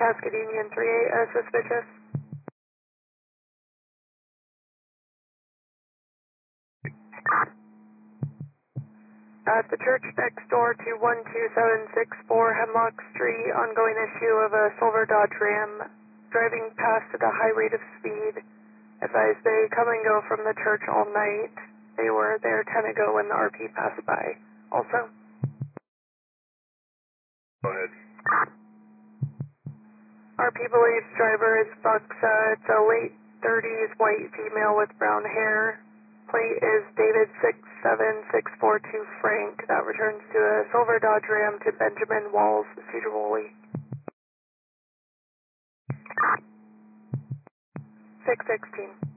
Cascade Union 38, suspicious. At the church next door to 12764 Hemlock Street, ongoing issue of a silver Dodge Ram driving past at a high rate of speed. Advised they come and go from the church all night. They were there 10 ago when the RP passed by. Also. Go ahead. RP believes driver is Bucks. It's a late 30s white female with brown hair. Plate is David 67642 Frank. That returns to a silver Dodge Ram to Benjamin Walls, Cedar Woolley. 616.